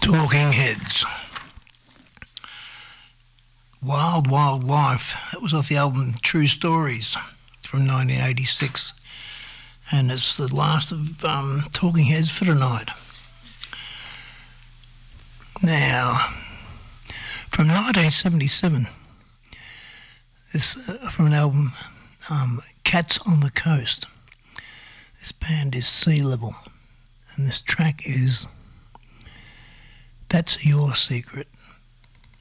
Talking Heads. Wild Wild Life. That was off the album True Stories from 1986. And it's the last of Talking Heads for tonight. Now, from 1977, this from an album, Cats on the Coast. This band is Sea Level, and this track is That's Your Secret.